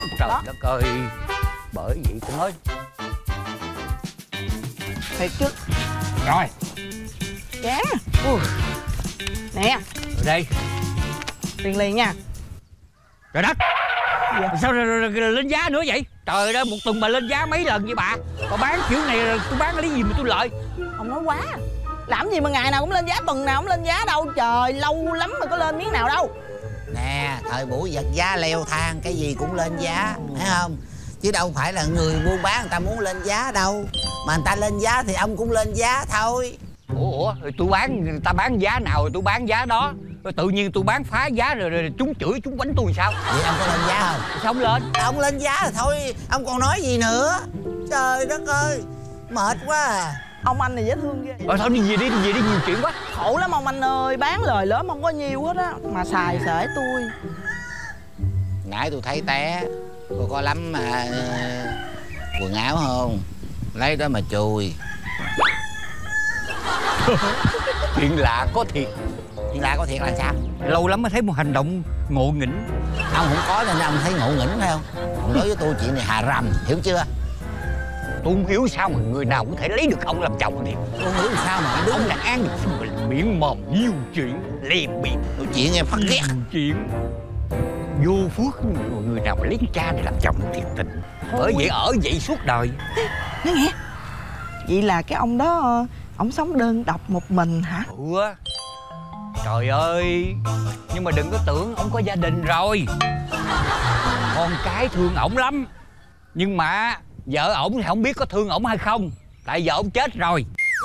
Trời đất ơi, bởi vậy tôi nói thiệt chứ. rồi. Chán. Nè, Ở đây. tiền liền nha. Trời đất. Dạ. Sao rồi lên giá nữa vậy? Trời ơi, một tuần mà lên giá mấy lần vậy bà? Bà bán kiểu này rồi tôi bán cái gì mà tôi lợi? Ông nói quá. Làm gì mà ngày nào cũng lên giá, tuần nào cũng lên giá đâu. Trời, lâu lắm mà có lên miếng nào đâu. Nè, thời buổi vật giá leo thang, cái gì cũng lên giá, thấy không? Chứ đâu phải là người buôn bán người ta muốn lên giá đâu. Mà người ta lên giá thì ông cũng lên giá thôi. Ủa, rồi tôi bán, người ta bán giá nào rồi tôi bán giá đó. Rồi tự nhiên tôi bán phá giá rồi chúng chửi, chúng quánh tôi sao? Vậy ông có lên giá không? Sao không lên? Ông lên giá rồi thôi, ông còn nói gì nữa? Trời đất ơi, mệt quá à. Ông anh này dễ thương ghê. Thôi đi về đi nhiều chuyện quá. Khổ lắm ông anh ơi, bán lời lớn không có nhiều hết á. Mà xài sể tôi. Nãy tôi thấy té, cô có lắm mà quần áo không? Lấy đó mà chùi. Chuyện lạ có thiệt. Chuyện lạ có thiệt là sao? Lâu lắm mới thấy một hành động ngộ nghĩnh. Ông không có nên ông thấy ngộ nghĩnh phải không? Ông nói với tôi chuyện này hà rầm, hiểu chưa? Tôi không hiểu sao mà người nào cũng thể lấy được ông làm chồng thì. Tôi không hiểu sao mà Ông đàn an được mình miệng mồm nhiều chuyện liền miệng. tôi chuyện em phát ghét. Chuyện vô phước, người nào mà lấy cha này làm chồng thiệt tình. Bởi vậy ở vậy suốt đời. Nói nghe. Vậy là cái ông đó, ông sống đơn độc một mình hả? Ủa, trời ơi, nhưng mà đừng có tưởng ông có gia đình rồi. Con cái thương ổng lắm. Nhưng mà vợ ổng thì không biết có thương ổng hay không. Tại vợ ổng chết rồi.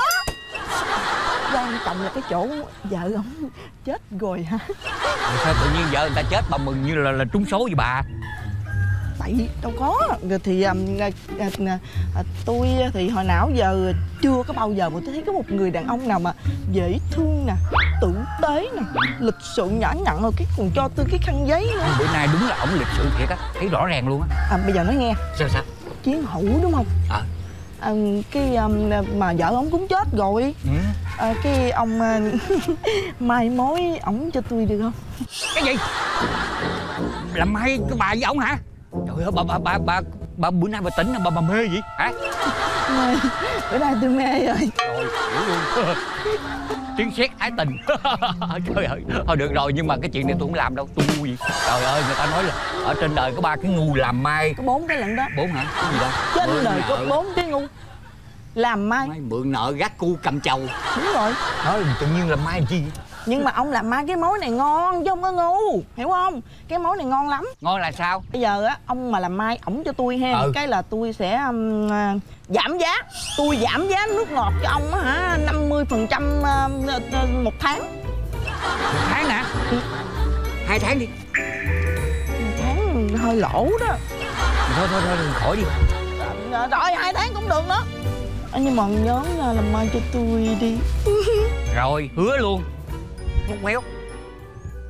Quan trọng là cái chỗ vợ ông chết rồi hả? Sao tự nhiên vợ người ta chết bà mừng như là trúng số vậy bà? Tại đâu có. Rồi thì tôi thì hồi nào giờ chưa có bao giờ mà tôi thấy có một người đàn ông nào mà dễ thương nè, tử tế nè, lịch sự nhã nhặn, rồi cái còn cho tôi cái khăn giấy nữa. Bữa nay đúng là ổng lịch sự thiệt á, thấy rõ ràng luôn á. Bây giờ nói nghe. Sao? Chiến hữu đúng không? Cái mà vợ ổng cũng chết rồi. Cái ông mai mối ổng cho tôi được không? Cái gì? Làm hay cái bà với ổng hả? Trời ơi, bà bữa nay bà tỉnh bà mê gì hả? Mê. Bữa nay tôi mê rồi. Rồi, hiểu luôn. Tiếng sét ái tình. Trời ơi, thôi được rồi, nhưng mà cái chuyện này tôi không làm đâu, tôi ngu gì. Trời ơi, người ta nói là ở trên đời có 3 cái ngu làm mai. Có 4 cái lận đó. 4 hả? Cái gì đâu? Trên đời có 4 cái ngu. Làm mai. Mượn nợ gác cu cầm chầu. Đúng rồi. Nói tự nhiên làm mai làm chi? Nhưng mà ông làm mai cái mối này ngon chứ không có ngu, hiểu không? Cái mối này ngon lắm. Ngon là sao? Bây giờ á, ông mà làm mai ổng cho tôi ha, cái là tôi sẽ giảm giá. Tôi giảm giá nước ngọt cho ông á hả, 50% một tháng. Một tháng hả? 2 tháng đi. 1 tháng hơi lỗ đó. Thôi khỏi đi. Rồi 2 tháng cũng được đó. Nhưng mà nhớ làm mai cho tôi đi. Rồi, hứa luôn. Móc méo.